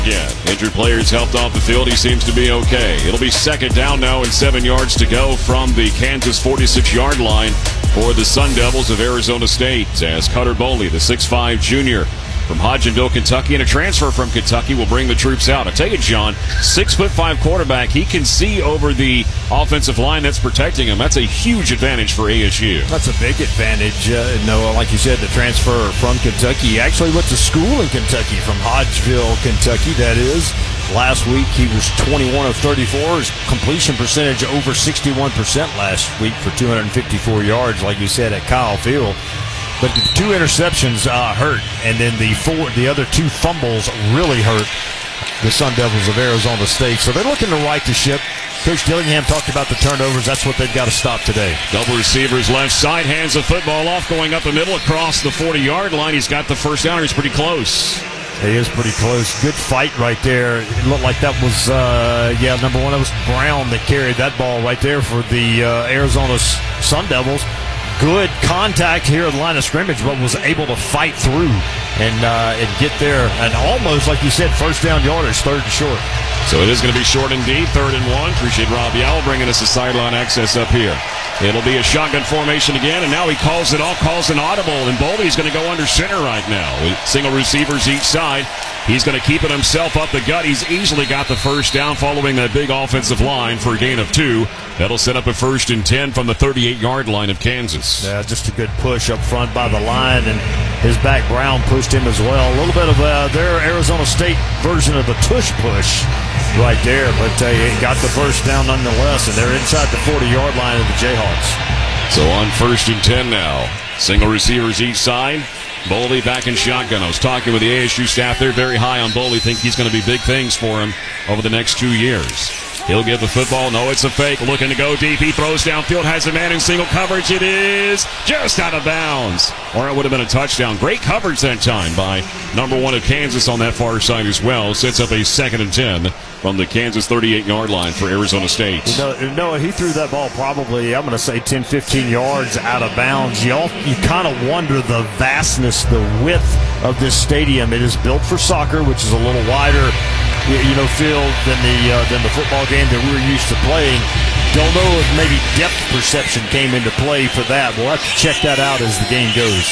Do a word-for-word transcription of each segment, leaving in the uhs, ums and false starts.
Yeah, injured players helped off the field. He seems to be okay. It'll be second down now and seven yards to go from the Kansas forty-six-yard line for the Sun Devils of Arizona State, as Cutter Boley, the six five junior from Hodgenville, Kentucky, and a transfer from Kentucky, will bring the troops out. I tell you, John, six foot five quarterback, he can see over the offensive line that's protecting him. That's a huge advantage for A S U. That's a big advantage, uh, Noah. Like you said, the transfer from Kentucky. He actually went to school in Kentucky, from Hodgeville, Kentucky, that is. Last week, he was twenty-one of thirty-four. His completion percentage over sixty-one percent last week for two hundred fifty-four yards, like you said, at Kyle Field. But the two interceptions uh, hurt, and then the four, the other two fumbles really hurt the Sun Devils of Arizona State. So they're looking to right the ship. Coach Dillingham talked about the turnovers. That's what they've got to stop today. Double receivers left side, hands the football off, going up the middle across the forty-yard line. He's got the first down. He's pretty close. He is pretty close. Good fight right there. It looked like that was, uh, yeah, number one, that was Brown that carried that ball right there for the uh, Arizona Sun Devils. Good contact here at the line of scrimmage, but was able to fight through and uh, and get there. And almost, like you said, first down yardage, third and short. So it is going to be short indeed, third and one. Appreciate Rob Yowell bringing us the sideline access up here. It'll be a shotgun formation again, and now he calls it off, calls an audible, and Boley's going to go under center right now. With single receivers each side. He's going to keep it himself up the gut. He's easily got the first down following that big offensive line for a gain of two. That'll set up a first and ten from the thirty-eight-yard line of Kansas. Yeah, just a good push up front by the line, and his back Brown pushed him as well. A little bit of uh, their Arizona State version of the tush push right there, but uh, he got the first down nonetheless, and they're inside the forty-yard line of the Jayhawks. So on first and ten now, single receivers each side. Boley back in shotgun. I was talking with the A S U staff. They're very high on Boley. Think he's going to be big things for him over the next two years. He'll get the football. No, it's a fake. Looking to go deep. He throws downfield. Has a man in single coverage. It is just out of bounds. Or it would have been a touchdown. Great coverage that time by number one of Kansas on that far side as well. Sets up a second and ten from the Kansas thirty-eight-yard line for Arizona State. You know, Noah, he threw that ball probably, I'm going to say, ten, fifteen yards out of bounds. You, you kind of wonder the vastness, the width of this stadium. It is built for soccer, which is a little wider, you know, field than the uh, than the football game that we're used to playing. Don't know if maybe depth perception came into play for that. We'll have to check that out as the game goes.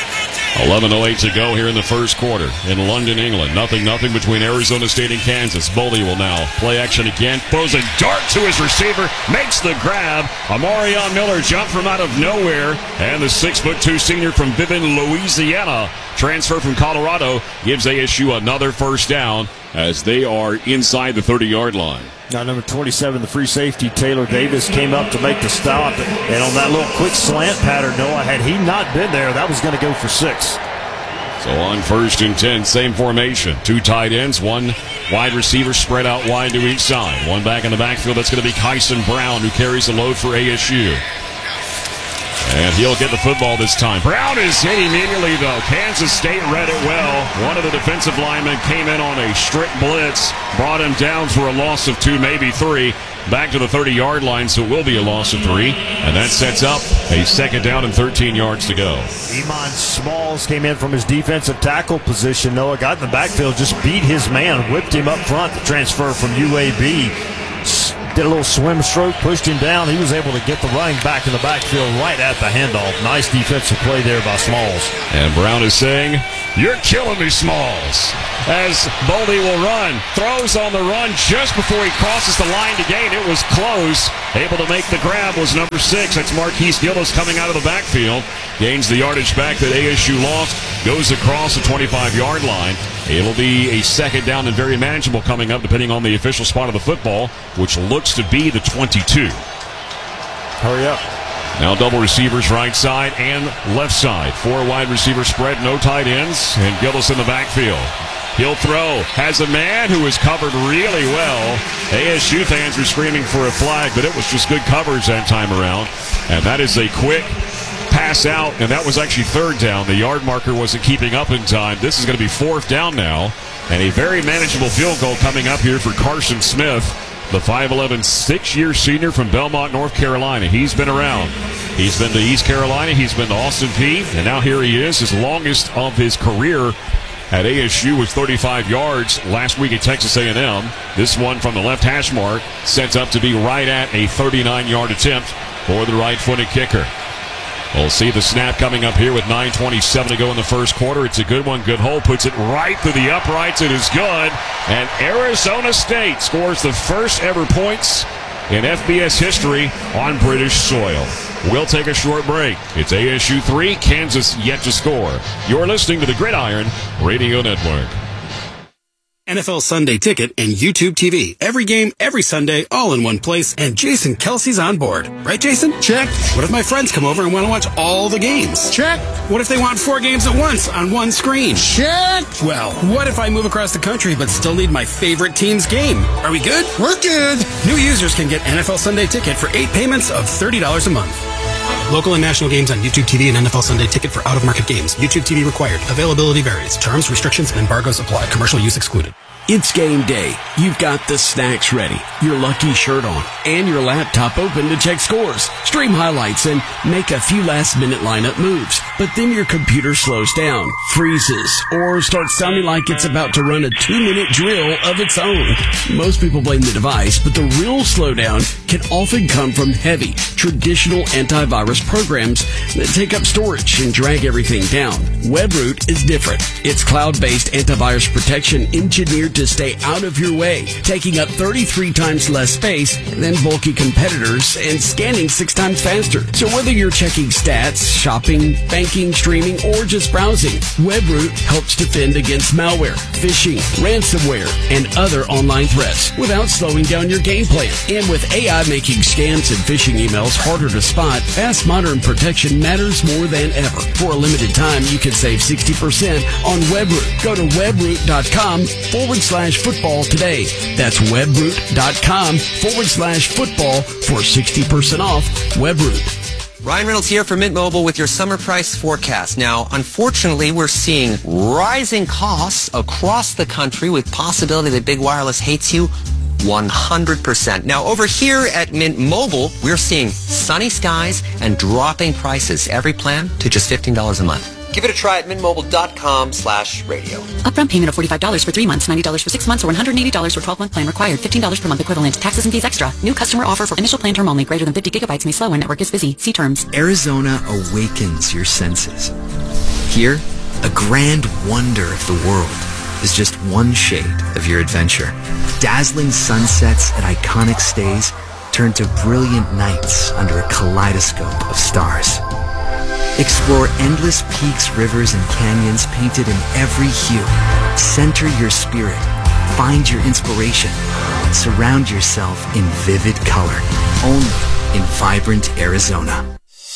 eleven oh eight to go here in the first quarter in London, England. Nothing, nothing between Arizona State and Kansas. Boley will now play action again. Throws a dart to his receiver. Makes the grab. Amarion Miller jumped from out of nowhere. And the six foot two senior from Vivian, Louisiana, transfer from Colorado, gives A S U another first down as they are inside the thirty-yard line. Now, number twenty-seven, the free safety, Taylor Davis, came up to make the stop. And on that little quick slant pattern, Noah, had he not been there, that was going to go for six. So on first and ten, same formation. Two tight ends, one wide receiver spread out wide to each side. One back in the backfield. That's going to be Kyson Brown, who carries the load for A S U. And he'll get the football this time. Brown is hit immediately, though. Kansas State read it well. One of the defensive linemen came in on a strict blitz, brought him down for a loss of two, maybe three. Back to the thirty-yard line, so it will be a loss of three. And that sets up a second down and thirteen yards to go. Iman Smalls came in from his defensive tackle position. Noah got in the backfield, just beat his man, whipped him up front, the transfer from U A B. Did a little swim stroke, pushed him down. He was able to get the running back in the backfield right at the handoff. Nice defensive play there by Smalls. And Brown is saying, "You're killing me, Smalls." As Boley will run, throws on the run just before he crosses the line to gain. It was close. Able to make the grab was number six. That's Marquise Gillis coming out of the backfield. Gains the yardage back that A S U lost. Goes across the twenty-five-yard line. It'll be a second down and very manageable coming up, depending on the official spot of the football, which looks to be the twenty-two. Hurry up. Now double receivers right side and left side. Four wide receiver spread, no tight ends, and Gillis in the backfield. He'll throw. Has a man who is covered really well. A S U fans are screaming for a flag, but it was just good coverage that time around. And that is a quick pass out, and that was actually third down. The yard marker wasn't keeping up in time. This is going to be fourth down now, and a very manageable field goal coming up here for Carson Smith, the five eleven six-year senior from Belmont, North Carolina. He's been around. He's been to East Carolina. He's been to Austin Peay, and now here he is, his longest of his career at A S U was thirty-five yards last week at Texas A and M. This one from the left hash mark sets up to be right at a thirty-nine-yard attempt for the right-footed kicker. We'll see the snap coming up here with nine twenty-seven to go in the first quarter. It's a good one. Good hole. Puts it right through the uprights. It is good. And Arizona State scores the first ever points in F B S history on British soil. We'll take a short break. It's A S U three, Kansas yet to score. You're listening to the Gridiron Radio Network. N F L Sunday Ticket and YouTube T V. Every game, every Sunday, all in one place, and Jason Kelsey's on board. Right, Jason? Check. What if my friends come over and want to watch all the games? Check. What if they want four games at once on one screen? Check. Well, what if I move across the country but still need my favorite team's game? Are we good? We're good. New users can get N F L Sunday Ticket for eight payments of thirty dollars a month. Local and national games on YouTube T V and N F L Sunday Ticket for out-of-market games. YouTube T V required. Availability varies. Terms, restrictions, and embargoes apply. Commercial use excluded. It's game day. You've got the snacks ready, your lucky shirt on, and your laptop open to check scores, stream highlights, and make a few last-minute lineup moves. But then your computer slows down, freezes, or starts sounding like it's about to run a two-minute drill of its own. Most people blame the device, but the real slowdown can often come from heavy, traditional antivirus programs that take up storage and drag everything down. WebRoot is different. It's cloud-based antivirus protection engineered to stay out of your way, taking up thirty-three times less space than bulky competitors and scanning six times faster. So whether you're checking stats, shopping, banking, streaming, or just browsing, WebRoot helps defend against malware, phishing, ransomware, and other online threats without slowing down your game plan. And with A I making scams and phishing emails harder to spot, fast modern protection matters more than ever. For a limited time, you can save sixty percent on WebRoot. Go to webroot.com forward slash football today. That's webroot.com forward slash football for sixty percent off WebRoot. Ryan Reynolds here for Mint Mobile with your summer price forecast. Now, unfortunately, we're seeing rising costs across the country with possibility that big wireless hates you one hundred percent. Now, over here at Mint Mobile, we're seeing sunny skies and dropping prices. Every plan to just fifteen dollars a month. Give it a try at mintmobile.com slash radio. Upfront payment of forty-five dollars for three months, ninety dollars for six months, or one hundred eighty dollars for twelve-month plan required. fifteen dollars per month equivalent. Taxes and fees extra. New customer offer for initial plan term only. Greater than fifty gigabytes may slow when network is busy. See terms. Arizona awakens your senses. Here, a grand wonder of the world is just one shade of your adventure. Dazzling sunsets at iconic stays turn to brilliant nights under a kaleidoscope of stars. Explore endless peaks, rivers, and canyons painted in every hue. Center your spirit. Find your inspiration. Surround yourself in vivid color. Only in vibrant Arizona.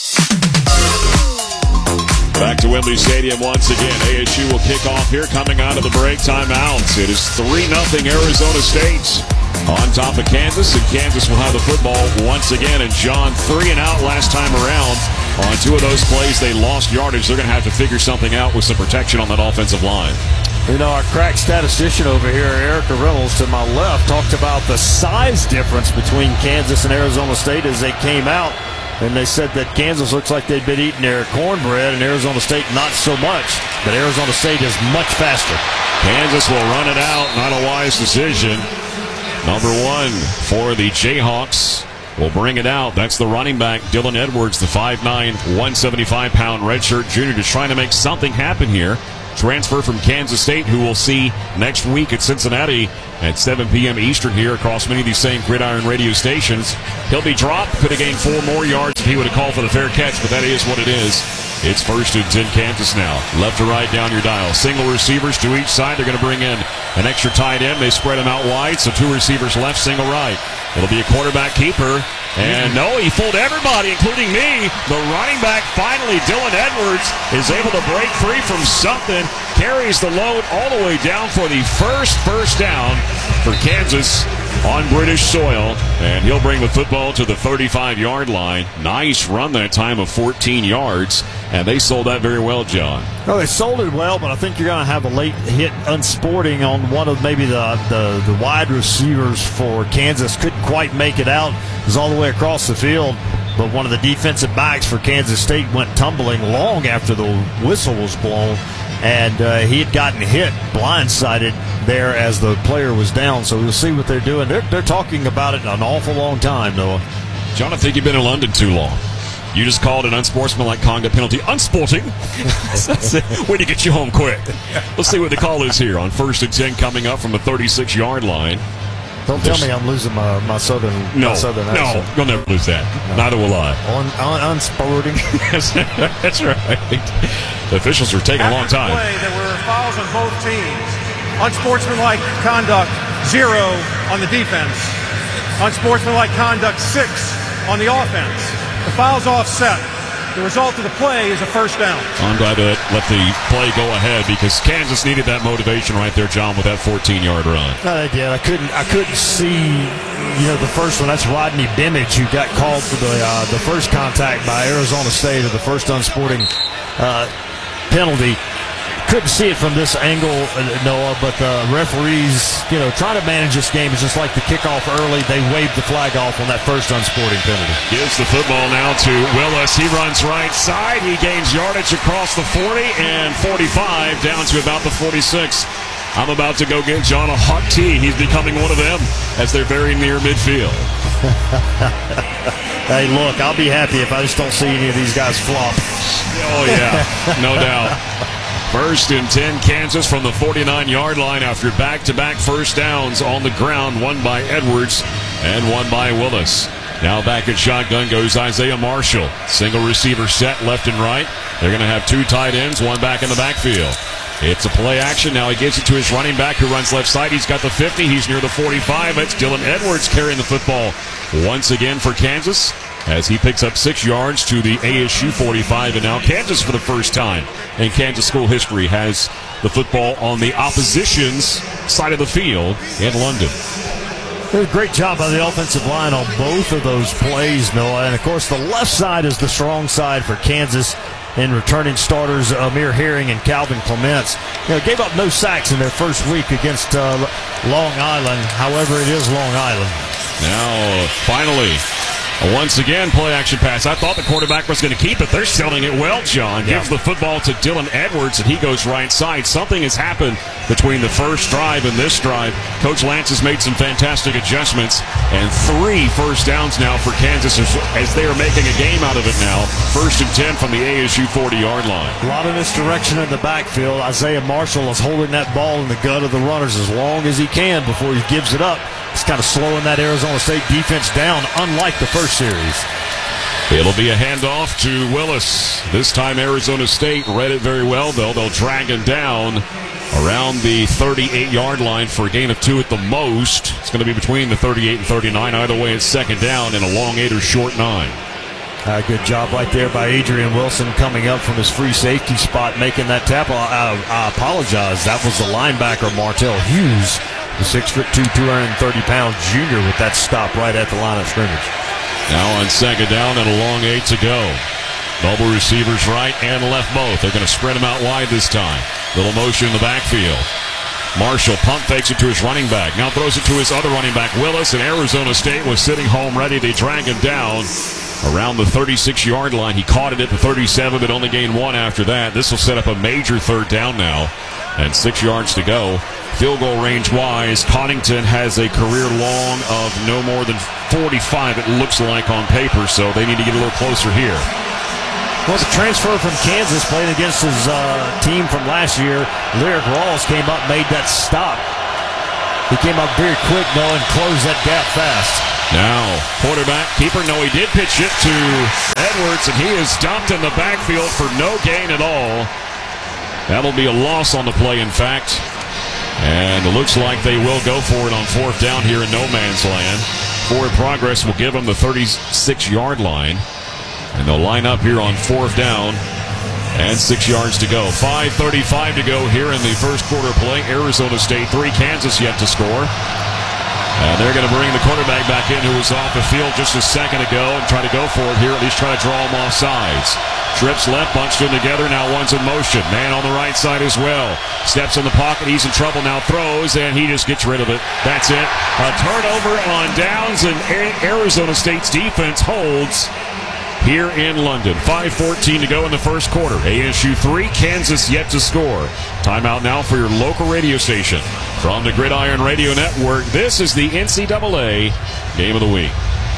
Back to Wembley Stadium once again. A S U will kick off here coming out of the break timeouts. It is three nothing Arizona State on top of Kansas, and Kansas will have the football once again. And John, three and out last time around. On two of those plays, they lost yardage. They're going to have to figure something out with some protection on that offensive line. You know, our crack statistician over here, Erica Reynolds, to my left, talked about the size difference between Kansas and Arizona State as they came out. And they said that Kansas looks like they'd been eating their cornbread, and Arizona State not so much. But Arizona State is much faster. Kansas will run it out. Not a wise decision. Number one for the Jayhawks will bring it out. That's the running back, Dylan Edwards, the five nine, one seventy-five pound redshirt junior, just trying to make something happen here. Transfer from Kansas State, who we'll see next week at Cincinnati at seven p.m. Eastern here across many of these same Gridiron radio stations. He'll be dropped. Could have gained four more yards if he would have called for the fair catch, but that is what it is. It's first and ten Kansas now. Left to right down your dial. Single receivers to each side. They're going to bring in an extra tight end. They spread them out wide, so two receivers left, single right. It'll be a quarterback keeper. And no, he fooled everybody, including me. The running back, finally, Dylan Edwards, is able to break free from something. Carries the load all the way down for the first first down for Kansas on British soil. And he'll bring the football to the thirty-five yard line. Nice run that time of fourteen yards. And they sold that very well, John. Well, they sold it well, but I think you're going to have a late hit unsporting on one of maybe the, the, the wide receivers for Kansas. Couldn't quite make it out. It was all the way across the field. But one of the defensive backs for Kansas State went tumbling long after the whistle was blown. and uh, he had gotten hit blindsided there as the player was down. So we'll see what they're doing. They're, they're talking about it an awful long time, Noah. John, I think you've been in London too long. You just called an unsportsmanlike conduct penalty unsporting. Way to get you home quick. Let's see what the call is here on first and ten coming up from the thirty-six yard line. Don't tell me I'm losing my, my southern no, my southern accent. No, you'll never lose that. No. Neither will I. On, on, unsporting. That's right. The officials are taking After a long time. Play, there were fouls on both teams. Unsportsmanlike conduct, zero on the defense. Unsportsmanlike conduct, six on the offense. The foul's offset. The result of the play is a first down. I'm glad to let the play go ahead because Kansas needed that motivation right there, John, with that fourteen yard run. No, they did. I couldn't. I couldn't see. You know, the first one. That's Rodney Bimage who got called for the uh, the first contact by Arizona State, or the first unsporting uh, penalty. Couldn't see it from this angle, Noah, but the referees, you know, trying to manage this game is just like the kickoff early. They waved the flag off on that first unsporting penalty. Gives the football now to Willis. He runs right side. He gains yardage across the forty and forty-five down to about the forty-six. I'm about to go get John a hot tea. He's becoming one of them as they're very near midfield. Hey, look, I'll be happy if I just don't see any of these guys flop. Oh, yeah, no doubt. First and ten, Kansas from the forty-nine yard line after back-to-back first downs on the ground, one by Edwards and one by Willis. Now back at shotgun goes Isaiah Marshall. Single receiver set left and right. They're going to have two tight ends, one back in the backfield. It's a play action. Now he gives it to his running back who runs left side. He's got the fifty. He's near the forty-five. It's Dylan Edwards carrying the football once again for Kansas, as he picks up six yards to the A S U forty-five. And now Kansas, for the first time in Kansas school history, has the football on the opposition's side of the field in London. Did a great job by the offensive line on both of those plays, Noah. And, of course, the left side is the strong side for Kansas. And returning starters Amir Herring and Calvin Clements, you know, gave up no sacks in their first week against uh, Long Island. However, it is Long Island. Now, finally, once again, play action pass. I thought the quarterback was going to keep it. They're selling it well, John. Yeah. Gives the football to Dylan Edwards, and he goes right side. Something has happened between the first drive and this drive. Coach Lance has made some fantastic adjustments, and three first downs now for Kansas as, as they are making a game out of it now. First and ten from the A S U forty yard line. A lot of misdirection in the backfield. Isaiah Marshall is holding that ball in the gut of the runners as long as he can before he gives it up. It's kind of slowing that Arizona State defense down, unlike the first series. It'll be a handoff to Willis. This time Arizona State read it very well, though. They'll drag him down around the thirty-eight yard line for a gain of two at the most. It's going to be between the thirty-eight and thirty-nine. Either way, it's second down and a long eight or short nine. Uh, good job right there by Adrian Wilson coming up from his free safety spot, making that tackle. I, I apologize. That was the linebacker, Martell Hughes, the six foot two, two hundred thirty pound junior with that stop right at the line of scrimmage. Now on second down and a long eight to go. Double receivers right and left both. They're going to spread him out wide this time. Little motion in the backfield. Marshall pump fakes it to his running back. Now throws it to his other running back, Willis, and Arizona State was sitting home ready. They drag him down around the thirty-six yard line. He caught it at the thirty-seven, but only gained one after that. This will set up a major third down now. And six yards to go. Field goal range wise, Connington has a career long of no more than forty-five, it looks like on paper, so they need to get a little closer here. Well, the transfer from Kansas playing against his uh, team from last year, Lyric Rawls, came up, made that stop. He came up very quick, though, and closed that gap fast. Now, quarterback, keeper, no, he did pitch it to Edwards, and he is dumped in the backfield for no gain at all. That'll be a loss on the play, in fact. And it looks like they will go for it on fourth down here in no man's land. Forward progress will give them the thirty-six yard line. And they'll line up here on fourth down and six yards to go. five thirty-five to go here in the first quarter play. Arizona State three, Kansas yet to score. And they're going to bring the quarterback back in who was off the field just a second ago and try to go for it here, at least try to draw him off sides. Trips left, bunched them together, now one's in motion. Man on the right side as well. Steps in the pocket, he's in trouble now, throws, and he just gets rid of it. That's it. A turnover on downs, and Arizona State's defense holds here in London. five fourteen to go in the first quarter. A S U three, Kansas yet to score. Timeout now for your local radio station. From the Gridiron Radio Network, this is the N C double A Game of the Week.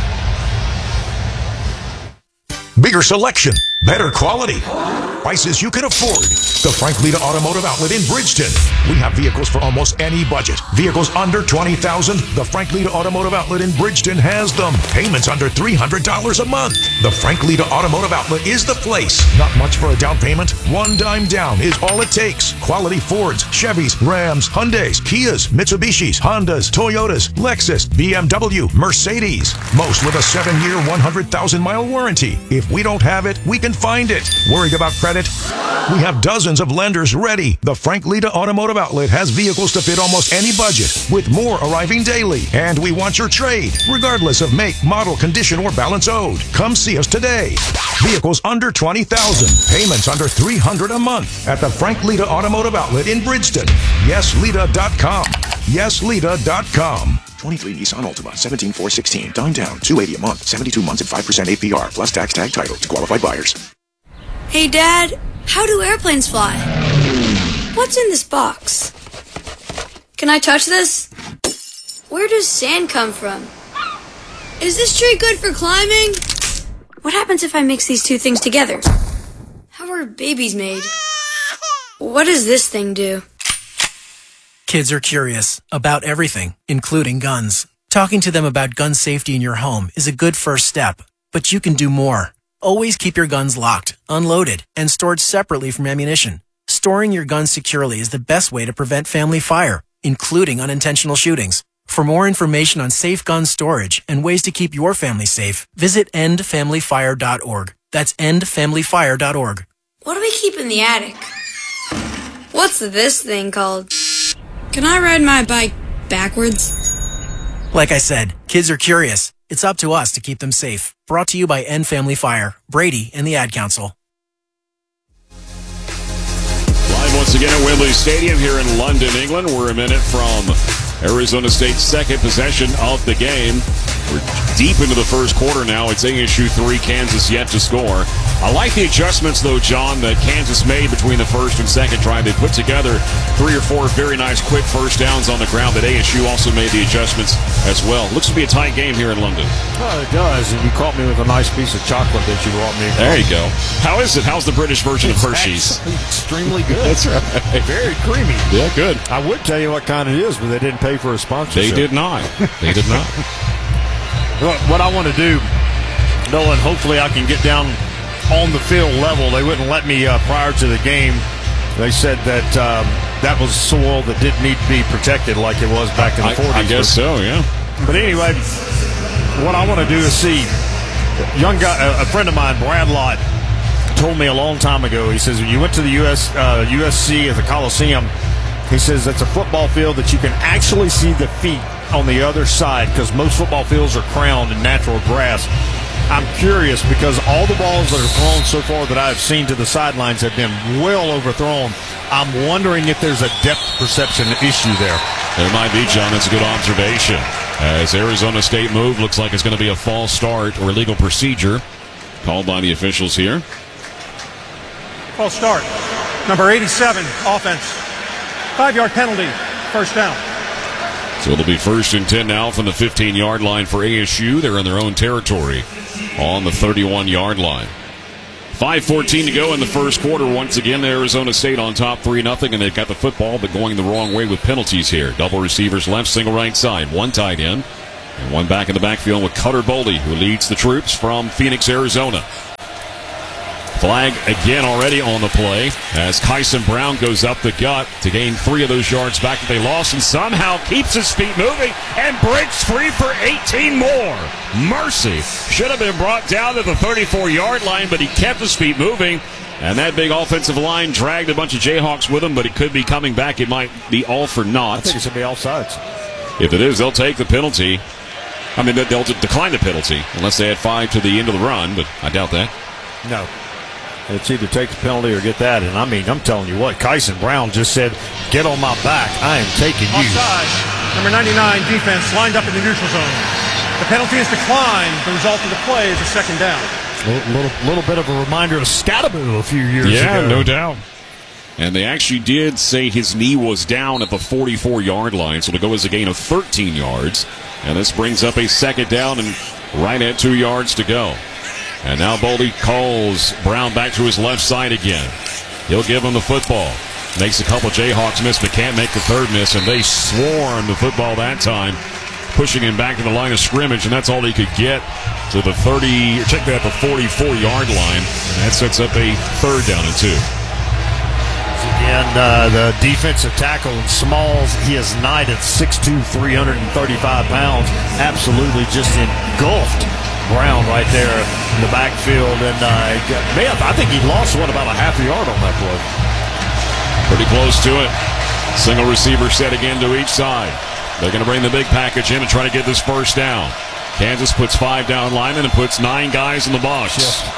Bigger selection, better quality, prices you can afford. The Frank Lita Automotive Outlet in Bridgeton. We have vehicles for almost any budget. Vehicles under twenty thousand dollars. The Frank Lita Automotive Outlet in Bridgeton has them. Payments under three hundred dollars a month. The Frank Lita Automotive Outlet is the place. Not much for a down payment. One dime down is all it takes. Quality Fords, Chevys, Rams, Hyundais, Kias, Mitsubishis, Hondas, Toyotas, Lexus, B M W, Mercedes. Most with a seven-year, one hundred thousand mile warranty. If we don't have it, we can find it. Worried about credit? We have dozens of lenders ready. The Frank Lita Automotive Outlet has vehicles to fit almost any budget, with more arriving daily. And we want your trade, regardless of make, model, condition, or balance owed. Come see us today. Vehicles under twenty thousand dollars. Payments under three hundred dollars a month at the Frank Lita Automotive Outlet in Bridgeton. yes lita dot com. yes lita dot com. twenty-three Nissan Altima, seventeen four sixteen. Down down, two hundred eighty a month, seventy-two months at five percent A P R, plus tax tag title to qualified buyers. Hey, Dad, how do airplanes fly? What's in this box? Can I touch this? Where does sand come from? Is this tree good for climbing? What happens if I mix these two things together? How are babies made? What does this thing do? Kids are curious about everything, including guns. Talking to them about gun safety in your home is a good first step, but you can do more. Always keep your guns locked, unloaded, and stored separately from ammunition. Storing your guns securely is the best way to prevent family fire, including unintentional shootings. For more information on safe gun storage and ways to keep your family safe, visit end family fire dot org. That's end family fire dot org. What do we keep in the attic? What's this thing called? Can I ride my bike backwards? Like I said, kids are curious. It's up to us to keep them safe. Brought to you by End Family Fire, Brady, and the Ad Council. Live once again at Wembley Stadium here in London, England. We're a minute from Arizona State's second possession of the game. We're deep into the first quarter now. It's A S U three, Kansas yet to score. I like the adjustments, though, John, that Kansas made between the first and second drive. They put together three or four very nice quick first downs on the ground, but A S U also made the adjustments as well. Looks to be a tight game here in London. Well, it does, and you caught me with a nice piece of chocolate that you brought me. There you go. How is it? How's the British version it's of Hershey's? Extremely good. That's right. Very creamy. Yeah, good. I would tell you what kind it is, but they didn't pay for a sponsorship. They did not. They did not. What I want to do, Nolan, hopefully I can get down on the field level. They wouldn't let me uh, prior to the game. They said that um, that was soil that didn't need to be protected like it was back in the I, forties. I guess but, so, yeah. But anyway, what I want to do is see young guy, a friend of mine, Brad Lott, told me a long time ago. He says, when you went to the U S uh, U S C at the Coliseum, he says that's a football field that you can actually see the feet on the other side because most football fields are crowned in natural grass. I'm curious because all the balls that are thrown so far that I've seen to the sidelines have been well overthrown. I'm wondering if there's a depth perception issue there. There might be, John. That's a good observation. As Arizona State move, looks like it's going to be a false start or illegal procedure called by the officials here. False start. Number eighty-seven, offense. Five-yard penalty, first down. So it'll be first and ten now from the fifteen-yard line for A S U. They're in their own territory on the thirty-one-yard line. five fourteen to go in the first quarter. Once again, Arizona State on top three nothing, and they've got the football, but going the wrong way with penalties here. Double receivers left, single right side. One tight end, and one back in the backfield with Cutter Boldy, who leads the troops from Phoenix, Arizona. Flag again already on the play as Kyson Brown goes up the gut to gain three of those yards back that they lost and somehow keeps his feet moving and breaks free for eighteen more. Mercy. Should have been brought down to the thirty-four-yard line, but he kept his feet moving. And that big offensive line dragged a bunch of Jayhawks with him, but it could be coming back. It might be all for naught. I think it's going to be all sides. If it is, they'll take the penalty. I mean, they'll decline the penalty unless they add five to the end of the run, but I doubt that. No. It's either take the penalty or get that. And, I mean, I'm telling you what, Kyson Brown just said, get on my back. I am taking you. Offside. Number ninety-nine, defense, lined up in the neutral zone. The penalty is declined. The result of the play is a second down. A little, little, little bit of a reminder of Scattaboo a few years yeah, ago. Yeah, no doubt. And they actually did say his knee was down at the forty-four-yard line, so to go as a gain of thirteen yards. And this brings up a second down and right at two yards to go. And now Boldy calls Brown back to his left side again. He'll give him the football. Makes a couple Jayhawks miss, but can't make the third miss, and they swarm the football that time, pushing him back to the line of scrimmage, and that's all he could get to the thirty, or check that, the forty-four-yard line, and that sets up a third down and two. Again, uh, the defensive tackle Smalls, he is knighted, six two, three hundred thirty-five pounds, absolutely just engulfed Brown right there in the backfield, and uh, man, I think he lost, what, about a half a yard on that play. Pretty close to it. Single receiver set again to each side. They're going to bring the big package in and try to get this first down. Kansas puts five down linemen and puts nine guys in the box. Yeah.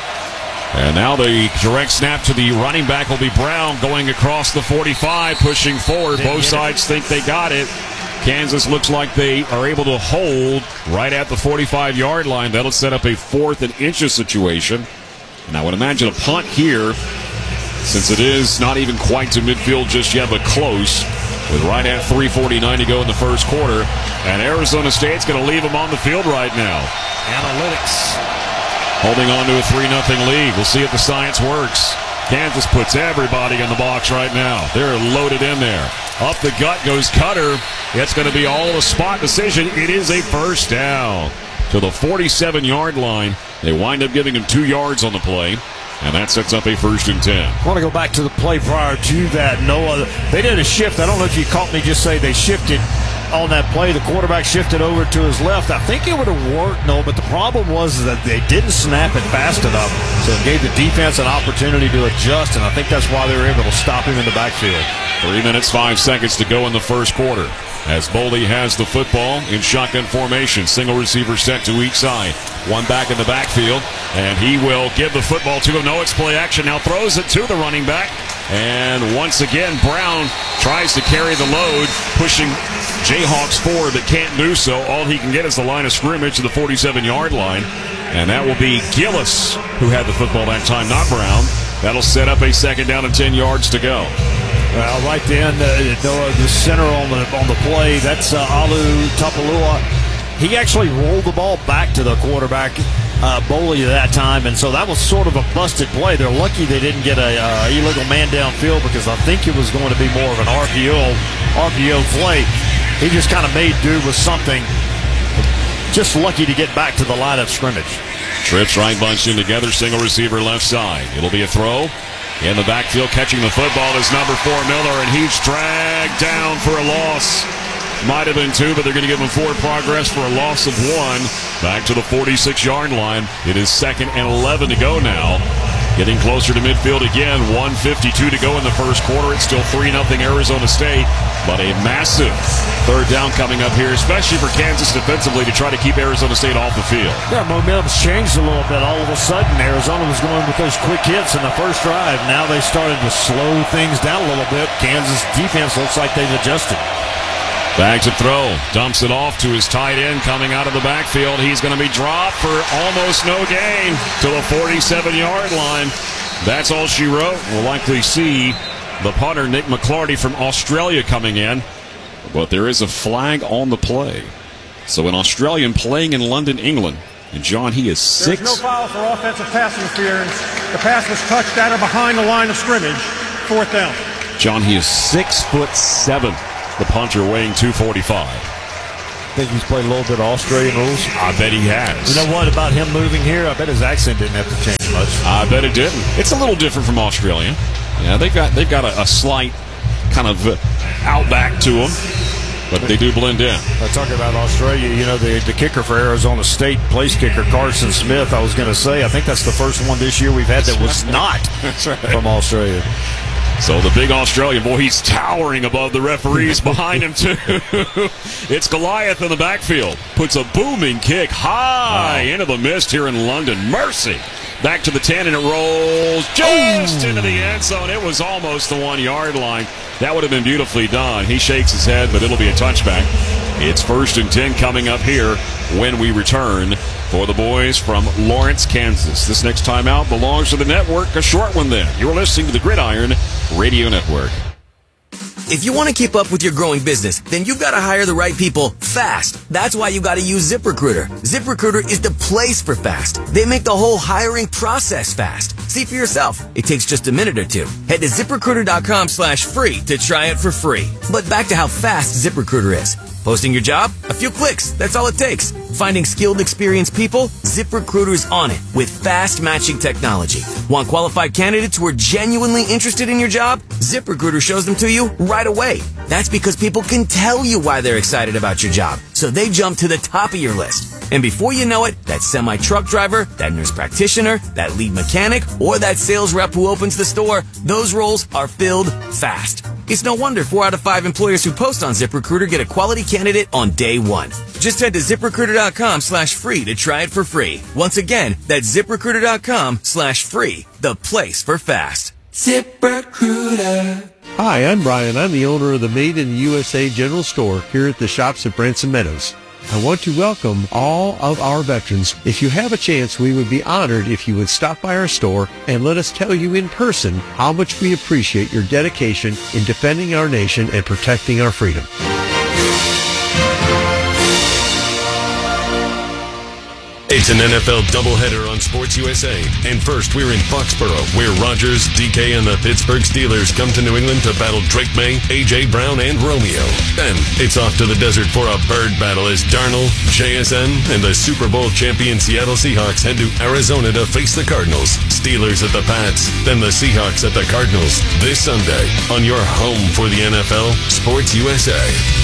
And now the direct snap to the running back will be Brown going across the forty-five, pushing forward. Both sides think they got it. Kansas looks like they are able to hold right at the forty-five-yard line. That'll set up a fourth and inches situation. And I would imagine a punt here, since it is not even quite to midfield just yet, but close, with right at three forty-nine to go in the first quarter. And Arizona State's going to leave them on the field right now. Analytics. Holding on to a three nothing lead. We'll see if the science works. Kansas puts everybody in the box right now. They're loaded in there. Up the gut goes Cutter. It's going to be all a spot decision. It is a first down to the forty-seven-yard line. They wind up giving him two yards on the play. And that sets up a first and ten. I want to go back to the play prior to that, Noah. They did a shift. I don't know if you caught me just say they shifted on that play. The quarterback shifted over to his left. I think it would have worked, Noah, but the problem was that they didn't snap it fast enough. So it gave the defense an opportunity to adjust, and I think that's why they were able to stop him in the backfield. Three minutes, five seconds to go in the first quarter. As Boldy has the football in shotgun formation. Single receiver set to each side. One back in the backfield, and he will give the football to him. No, it's play action. Now throws it to the running back. And once again, Brown tries to carry the load, pushing Jayhawks forward, but can't do so. All he can get is the line of scrimmage to the forty-seven-yard line. And that will be Gillis who had the football that time, not Brown. That'll set up a second down and ten yards to go. Well, right then, uh, Noah, the center on the on the play, that's uh, Alu Tapalua. He actually rolled the ball back to the quarterback, uh, Boldy, that time, and so that was sort of a busted play. They're lucky they didn't get a uh, illegal man downfield, because I think it was going to be more of an R P O R P O play. He just kind of made do with something. Just lucky to get back to the line of scrimmage. Trips right bunched in together, single receiver left side. It'll be a throw. In the backfield, catching the football is number four, Miller, and he's dragged down for a loss. Might have been two, but they're going to give him forward progress for a loss of one. Back to the forty-six-yard line. It is second and eleven to go now. Getting closer to midfield again. one fifty-two to go in the first quarter. It's still three nothing Arizona State, but a massive third down coming up here, especially for Kansas defensively, to try to keep Arizona State off the field. Yeah, momentum's changed a little bit. All of a sudden, Arizona was going with those quick hits in the first drive. Now they started to slow things down a little bit. Kansas defense looks like they've adjusted. Back to throw. Dumps it off to his tight end coming out of the backfield. He's going to be dropped for almost no gain to the forty-seven-yard line. That's all she wrote. We'll likely see the punter, Nick McClarty from Australia, coming in. But there is a flag on the play. So an Australian playing in London, England. And John, he is six. There's no foul for offensive pass interference. The pass was touched at or behind the line of scrimmage. Fourth down. John, he is six foot seven. The punter weighing two forty-five. I think he's played a little bit of Australian rules. I bet he has. You know what about him moving here? I bet his accent didn't have to change much. I bet it didn't. It's a little different from Australia. Yeah, they've got they've got a, a slight kind of outback to them, but they do blend in. I talking about Australia. You know, the the kicker for Arizona State, place kicker Carson Smith. I was going to say, I think that's the first one this year we've had that was not that's right. from Australia. So the big Australian, boy, he's towering above the referees behind him, too. It's Goliath in the backfield. Puts a booming kick high wow. into the mist here in London. Mercy. Back to the ten, and it rolls just Ooh. into the end zone. It was almost the one-yard line. That would have been beautifully done. He shakes his head, but it'll be a touchback. It's first and ten coming up here when we return for the boys from Lawrence, Kansas. This next time out belongs to the network, a short one then. You're listening to the Gridiron Radio Network. If you want to keep up with your growing business, then you've got to hire the right people fast. That's why you got to use ZipRecruiter. ZipRecruiter is the place for fast. They make the whole hiring process fast. See for yourself. It takes just a minute or two. Head to ZipRecruiter.com slash free to try it for free. But back to how fast ZipRecruiter is. Posting your job? A few clicks. That's all it takes. Finding skilled, experienced people? ZipRecruiter's on it with fast matching technology. Want qualified candidates who are genuinely interested in your job? ZipRecruiter shows them to you right away. That's because people can tell you why they're excited about your job, so they jump to the top of your list. And before you know it, that semi-truck driver, that nurse practitioner, that lead mechanic, or that sales rep who opens the store, those roles are filled fast. It's no wonder four out of five employers who post on ZipRecruiter get a quality candidate on day one. Just head to ZipRecruiter.com slash free to try it for free. Once again, that's ZipRecruiter.com slash free, the place for fast. ZipRecruiter. Hi, I'm Brian. I'm the owner of the Made in the U S A General Store here at the shops at Branson Meadows. I want to welcome all of our veterans. If you have a chance, we would be honored if you would stop by our store and let us tell you in person how much we appreciate your dedication in defending our nation and protecting our freedom. It's an N F L doubleheader on Sports U S A. And first, we're in Foxborough, where Rodgers, D K, and the Pittsburgh Steelers come to New England to battle Drake May, A J. Brown, and Romeo. Then, it's off to the desert for a bird battle as Darnold, J S N, and the Super Bowl champion Seattle Seahawks head to Arizona to face the Cardinals. Steelers at the Pats, then the Seahawks at the Cardinals. This Sunday, on your home for the N F L, Sports U S A.